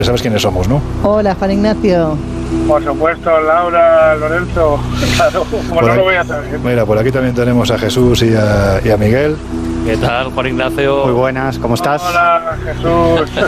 Sabes quiénes somos, ¿no? Hola, Juan Ignacio. Por supuesto, Laura, Lorenzo, claro, como no lo voy a saber. Mira, por aquí también tenemos a Jesús y a Miguel. ¿Qué tal, Juan Ignacio? Muy buenas, ¿cómo estás? Hola, Jesús.